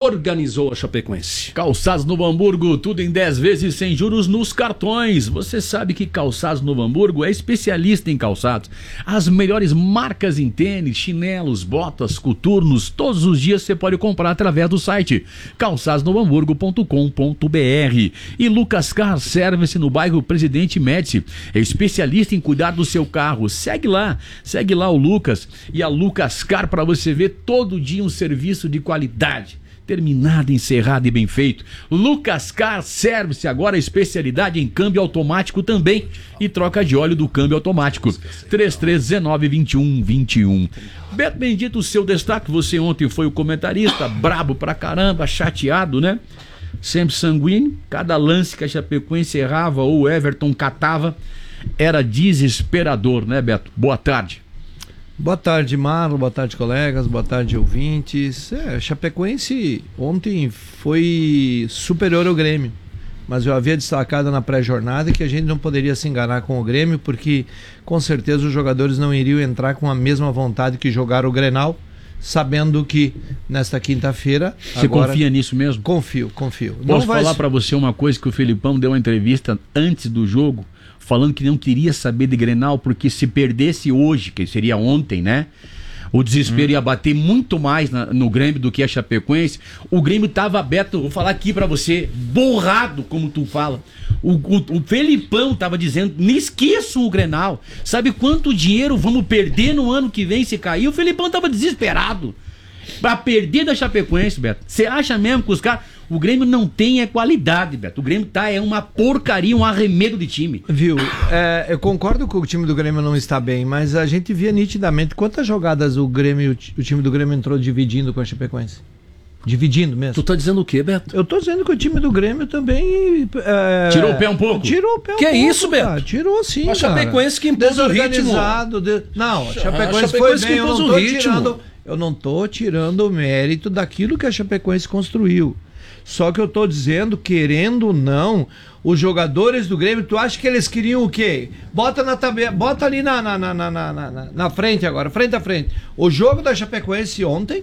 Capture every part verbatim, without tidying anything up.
organizou a Chapecoense. Calçados Novo Hamburgo, tudo em dez vezes sem juros nos cartões. Você sabe que Calçados Novo Hamburgo é especialista em calçados. As melhores marcas em tênis, chinelos, botas, coturnos, todos os dias você pode comprar através do site calçados novo hamburgo ponto com ponto br. E Lucas Car Service no bairro Presidente Médici, é especialista em cuidar do seu carro. Segue lá, segue lá o Lucas e a Lucas Car para você ver todo dia um serviço de qualidade. Terminado, encerrado e bem feito. Lucas Car Service, agora especialidade em câmbio automático também e troca de óleo do câmbio automático. três três um nove, dois um dois um. Beto Bendito, o seu destaque, você ontem foi o comentarista, brabo pra caramba, chateado, né? Sempre sanguíneo, cada lance que a Chapecoense errava ou o Everton catava era desesperador, né, Beto? Boa tarde. Boa tarde, Marlon, boa tarde, colegas, boa tarde, ouvintes. É, a Chapecoense ontem foi superior ao Grêmio, mas eu havia destacado na pré-jornada que a gente não poderia se enganar com o Grêmio, porque com certeza os jogadores não iriam entrar com a mesma vontade que jogaram o Grenal, sabendo que nesta quinta-feira... Você agora... confia nisso mesmo? Confio, confio. Posso não falar vai... para você uma coisa, que o Felipão deu uma entrevista antes do jogo, falando que não queria saber de Grenal, porque se perdesse hoje, que seria ontem, né? O desespero hum. ia bater muito mais na, no Grêmio do que a Chapecoense. O Grêmio estava aberto, vou falar aqui pra você, borrado, como tu fala. O, o, o Felipão estava dizendo, não esqueçam o Grenal. Sabe quanto dinheiro vamos perder no ano que vem se cair? O Felipão estava desesperado pra perder da Chapecoense, Beto. Você acha mesmo que os caras... O Grêmio não tem é qualidade, Beto. O Grêmio tá, é uma porcaria, um arremedo de time. Viu? É, eu concordo que o time do Grêmio não está bem, mas a gente via nitidamente quantas jogadas o Grêmio, o time do Grêmio entrou dividindo com a Chapecoense. Dividindo mesmo. Tu tá dizendo o quê, Beto? Eu tô dizendo que o time do Grêmio também... É... Tirou o pé um pouco? Tirou o pé um que pouco. Que é isso, Beto? Cara. Tirou sim, a Chapecoense que impôs o ritmo. De... Não, a Chapecoense, a Chapecoense foi bem, que eu não impôs tô o ritmo. tirando... Eu não tô tirando o mérito daquilo que a Chapecoense construiu. Só que eu tô dizendo, querendo ou não, os jogadores do Grêmio, tu acha que eles queriam o quê? Bota na tabela, bota ali na, na, na, na, na, na, na frente agora, frente a frente. O jogo da Chapecoense ontem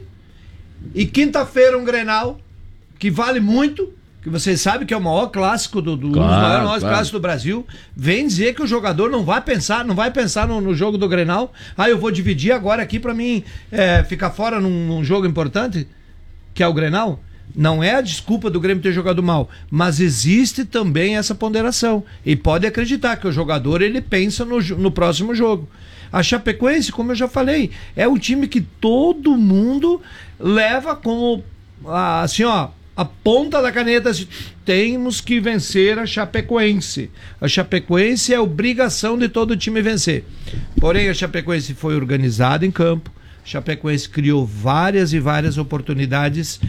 e quinta-feira um Grenal, que vale muito, que vocês sabem que é o maior clássico do, do claro, um dos maiores claro. clássicos do Brasil. Vem dizer que o jogador não vai pensar, não vai pensar no, no jogo do Grenal. Ah, eu vou dividir agora aqui pra mim é, ficar fora num, num jogo importante, que é o Grenal. Não é a desculpa do Grêmio ter jogado mal, mas existe também essa ponderação. E pode acreditar que o jogador ele pensa no, no próximo jogo. A Chapecoense, como eu já falei, é um time que todo mundo leva como assim, ó, a ponta da caneta. Temos que vencer a Chapecoense. A Chapecoense é obrigação de todo time vencer. Porém, a Chapecoense foi organizada em campo. A Chapecoense criou várias e várias oportunidades,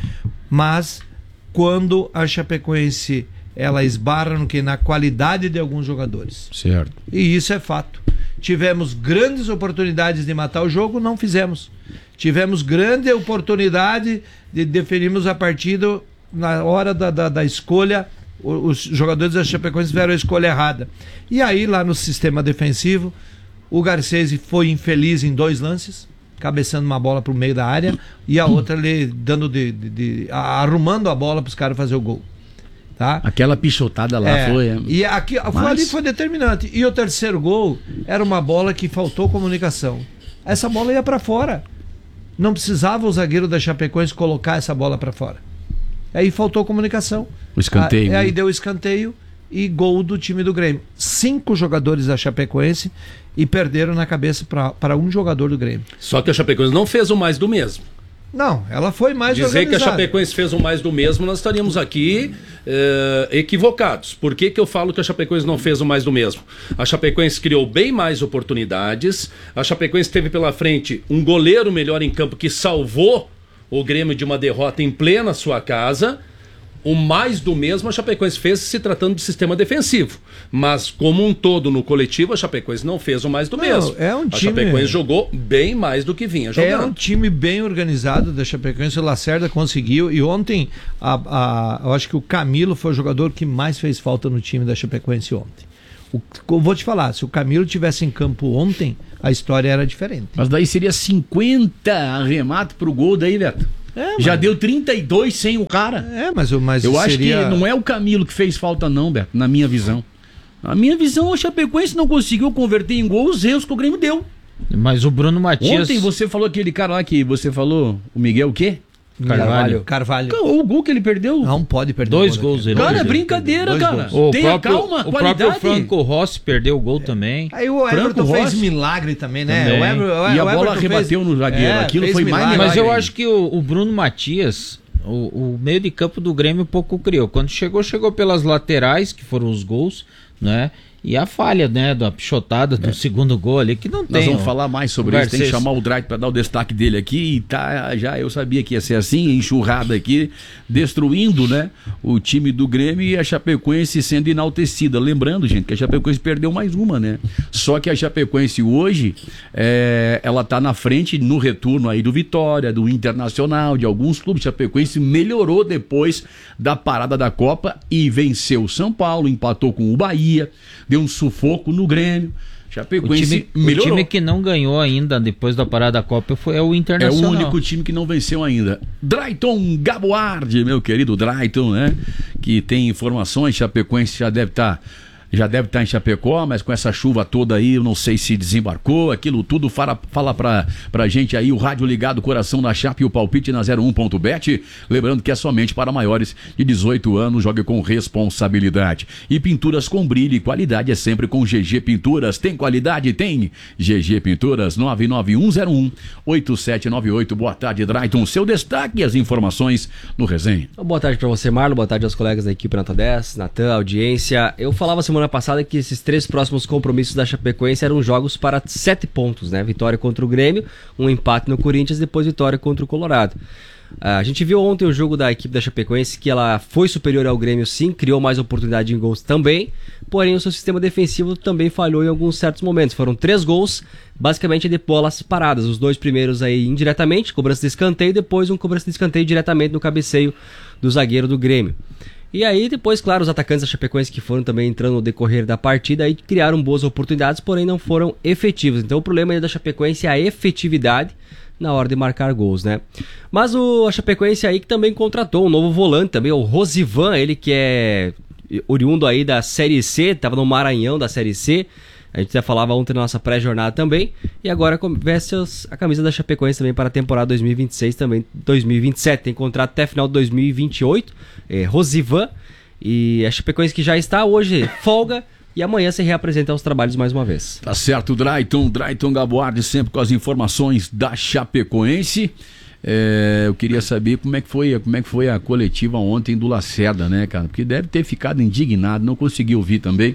mas quando a Chapecoense ela esbarra no que? Na qualidade de alguns jogadores. Certo. E isso é fato. Tivemos grandes oportunidades de matar o jogo, não fizemos. Tivemos grande oportunidade de definirmos a partida na hora da, da, da escolha. Os jogadores da Chapecoense fizeram a escolha errada. E aí, lá no sistema defensivo, o Garcês foi infeliz em dois lances, cabeçando uma bola para o meio da área e a outra ali dando de, de, de arrumando a bola para os caras fazer o gol. Tá? Aquela pichotada lá é, foi. É... E aqui, Mas... ali foi determinante. E o terceiro gol era uma bola que faltou comunicação. Essa bola ia para fora. Não precisava o zagueiro da Chapecoense colocar essa bola para fora. Aí faltou comunicação. O escanteio. Aí, aí deu o escanteio e gol do time do Grêmio. Cinco jogadores da Chapecoense e perderam na cabeça para um jogador do Grêmio. Só que a Chapecoense não fez o mais do mesmo. Não, ela foi mais Dizer organizada. que a Chapecoense fez o mais do mesmo, nós estaríamos aqui eh, equivocados. Por que que eu falo que a Chapecoense não fez o mais do mesmo? A Chapecoense criou bem mais oportunidades, a Chapecoense teve pela frente um goleiro melhor em campo que salvou o Grêmio de uma derrota em plena sua casa. O mais do mesmo a Chapecoense fez se tratando de sistema defensivo. Mas como um todo no coletivo, a Chapecoense não fez o mais do não, mesmo. É um time... A Chapecoense jogou bem mais do que vinha jogando. É um time bem organizado da Chapecoense, o Lacerda conseguiu. E ontem, a, a, eu acho que o Camilo foi o jogador que mais fez falta no time da Chapecoense ontem. O, eu vou te falar, se o Camilo tivesse em campo ontem, a história era diferente. Mas daí seria cinquenta arremate pro gol daí, Beto. É, Já mas- deu trinta e dois sem o cara. É, mas, o- mas Eu acho seria... que não é o Camilo que fez falta não, Beto, na minha visão. Na minha visão, o Chapecoense não conseguiu converter em gol os erros que o Grêmio deu. Mas o Bruno Matias... Ontem você falou aquele cara lá que você falou, o Miguel o quê? Carvalho. Carvalho. O gol que ele perdeu. Não pode perder Dois o gol gols daquele. ele Cara, é perdeu. brincadeira, Dois cara. O Tenha próprio, calma, o qualidade. próprio Franco Rossi perdeu o gol também. Aí o Franco Everton fez Rossi. milagre também, né? Também. O Ever- o- E a o bola Everton rebateu fez- no zagueiro. Aquilo fez foi mais milagre. Mas eu ainda. acho que o, o Bruno Matias, o, o meio de campo do Grêmio pouco criou. Quando chegou, chegou pelas laterais, que foram os gols, né? E a falha, né, da pichotada do segundo gol ali, que não Nós tem. vamos ó. falar mais sobre O isso. Tem que Garcês. chamar o Drake para dar o destaque dele aqui. E tá, já eu sabia que ia ser assim, enxurrada aqui, destruindo, né, o time do Grêmio e a Chapecoense sendo enaltecida. Lembrando, gente, que a Chapecoense perdeu mais uma, né? Só que a Chapecoense hoje, é, ela tá na frente no retorno aí do Vitória, do Internacional, de alguns clubes. A Chapecoense melhorou depois da parada da Copa e venceu o São Paulo, empatou com o Bahia, deu um sufoco no Grêmio. O Chapecoense time, o melhorou. time que não ganhou ainda depois da parada da Copa foi é o É o Internacional. único time que não venceu ainda. Drayton Gaboardi, meu querido Drayton, né? Que tem informações, Chapecoense já deve estar. Já deve estar em Chapecó, mas com essa chuva toda aí, eu não sei se desembarcou, aquilo tudo. Fala, fala pra, pra gente aí, o rádio ligado, coração na Chape e o palpite na zero um ponto bet. Lembrando que é somente para maiores de dezoito anos, jogue com responsabilidade. E pinturas com brilho e qualidade é sempre com G G Pinturas. Tem qualidade? Tem. G G Pinturas, nove nove um zero um oito sete nove oito. Boa tarde, Drayton. Seu destaque e as informações no resenha. Boa tarde para você, Marlon. Boa tarde aos colegas da equipe Nota dez, Natan, audiência. Eu falava semana passada que esses três próximos compromissos da Chapecoense eram jogos para sete pontos, né? Vitória contra o Grêmio, um empate no Corinthians, depois vitória contra o Colorado. A gente viu ontem o jogo da equipe da Chapecoense, que ela foi superior ao Grêmio sim, criou mais oportunidade em gols também, porém o seu sistema defensivo também falhou em alguns certos momentos. Foram três gols, basicamente de bolas paradas, os dois primeiros aí indiretamente, cobrança de escanteio, depois um cobrança de escanteio diretamente no cabeceio do zagueiro do Grêmio. E aí depois, claro, os atacantes da Chapecoense que foram também entrando no decorrer da partida aí criaram boas oportunidades, porém não foram efetivos. Então o problema aí da Chapecoense é a efetividade na hora de marcar gols, né? Mas o a Chapecoense aí que também contratou um novo volante também, o Rosivan, ele que é oriundo aí da Série C, estava no Maranhão da Série C. A gente já falava ontem na nossa pré-jornada também. E agora veste a camisa da Chapecoense também para a temporada dois mil e vinte e seis, também dois mil e vinte e sete. Tem contrato até final de dois mil e vinte e oito. É, Rosivan. E a Chapecoense que já está hoje folga. E amanhã se reapresenta aos trabalhos mais uma vez. Tá certo, Drayton. Drayton Gaboardi sempre com as informações da Chapecoense. É, eu queria saber como é, que foi, como é que foi a coletiva ontem do Lacerda, né, cara? Porque deve ter ficado indignado, não consegui ouvir também.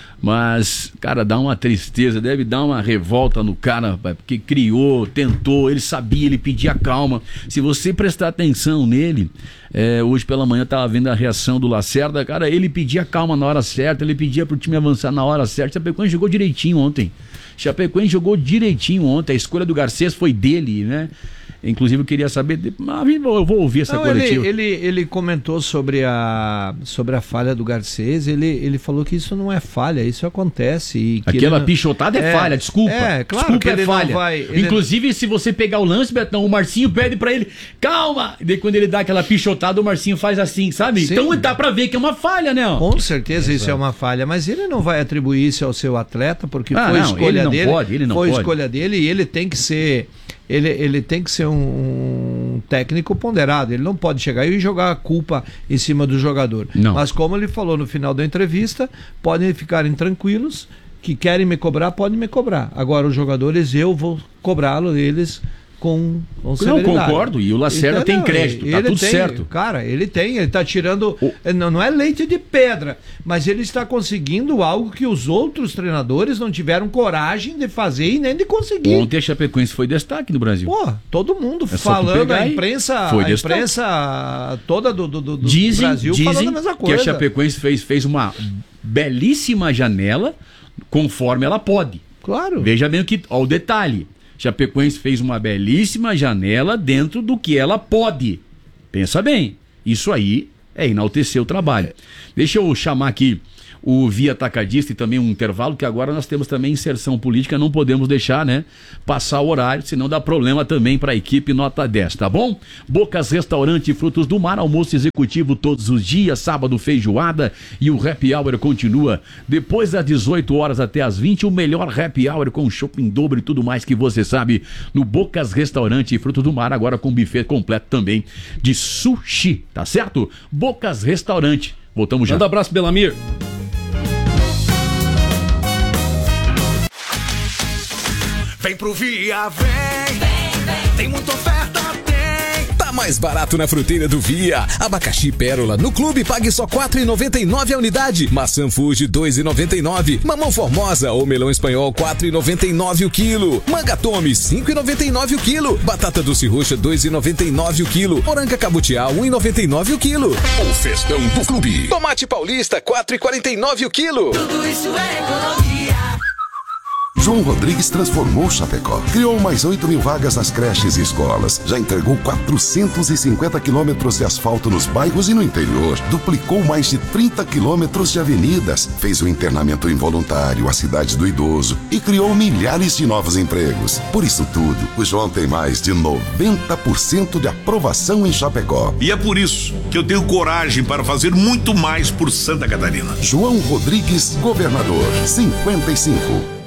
Mas, cara, dá uma tristeza, deve dar uma revolta no cara, porque criou, tentou, ele sabia, ele pedia calma. Se você prestar atenção nele, é, hoje pela manhã eu tava vendo a reação do Lacerda, cara, ele pedia calma na hora certa, ele pedia pro time avançar na hora certa. Chapecoense jogou direitinho ontem. Chapecoense jogou direitinho ontem, a escolha do Garcês foi dele, né? Inclusive eu queria saber, mas eu vou ouvir essa Não, coletiva. ele, ele, ele comentou sobre a, sobre a falha do Garcês, ele, ele falou que isso não é falha, isso acontece. E que Aquela ele não- pichotada é, É, falha, desculpa. é, claro desculpa que ele é não falha. vai- ele- Inclusive, se você pegar o lance, Betão, o Marcinho pede pra ele, calma! E daí quando ele dá aquela pichotada, o Marcinho faz assim, sabe? Sim. Então dá pra ver que é uma falha, né? ó? Com certeza isso é uma falha, mas ele não vai atribuir isso ao seu atleta, porque Ah, foi não, escolha ele não dele. pode, ele não foi pode. escolha dele e ele tem que ser. Ele, ele tem que ser um, um técnico ponderado. Ele não pode chegar e jogar a culpa em cima do jogador. Não. Mas como ele falou no final da entrevista, podem ficarem tranquilos, que querem me cobrar, podem me cobrar. Agora, os jogadores, eu vou cobrá-los, eles com, com Não, severidade. concordo, e o Lacerda tem crédito, tá ele tudo tem, certo. Cara, ele tem, ele tá tirando. Não, não é leite de pedra, mas ele está conseguindo algo que os outros treinadores não tiveram coragem de fazer e nem de conseguir. Ontem a Chapecoense foi destaque no Brasil. Pô, todo mundo É só tu falando, pegar a e imprensa, foi a destaque. imprensa toda do, do, do Dizem, Brasil falando dizem a mesma que a coisa. Chapecoense fez, fez uma belíssima janela conforme ela pode. Claro. Veja bem o que, ó, o detalhe. Chapecoense fez uma belíssima janela dentro do que ela pode. Pensa bem, isso aí é enaltecer o trabalho. Deixa eu chamar aqui o Via Atacadista e também um intervalo, que agora nós temos também inserção política, não podemos deixar, né, passar o horário, senão dá problema também para a equipe nota dez, tá bom? Bocas Restaurante e Frutos do Mar, almoço executivo todos os dias, sábado feijoada e o happy hour continua depois das dezoito horas até as vinte, o melhor happy hour com shopping dobro e tudo mais que você sabe no Bocas Restaurante e Frutos do Mar, agora com buffet completo também de sushi, tá certo? Bocas Restaurante. Voltamos já. Manda um abraço, Belamir. Vem pro Via, vem, vem, vem. Tem muita oferta, tem. Tá mais barato na fruteira do Via. Abacaxi Pérola no Clube pague só quatro reais e noventa e nove centavos a unidade. Maçã Fuji dois reais e noventa e nove centavos. Mamão Formosa ou melão espanhol quatro reais e noventa e nove centavos o quilo. Manga Tome cinco reais e noventa e nove centavos o quilo. Batata doce roxa dois reais e noventa e nove centavos o quilo. Moranga Cabutiá um real e noventa e nove centavos o quilo. O festão do Clube. Tomate Paulista quatro reais e quarenta e nove centavos o quilo. Tudo isso é economia. João Rodrigues transformou Chapecó. Criou mais oito mil vagas nas creches e escolas. Já entregou quatrocentos e cinquenta quilômetros de asfalto nos bairros e no interior. Duplicou mais de trinta quilômetros de avenidas. Fez o internamento involuntário, a cidade do idoso e criou milhares de novos empregos. Por isso tudo, o João tem mais de noventa por cento de aprovação em Chapecó. E é por isso que eu tenho coragem para fazer muito mais por Santa Catarina. João Rodrigues, governador, cinquenta e cinco.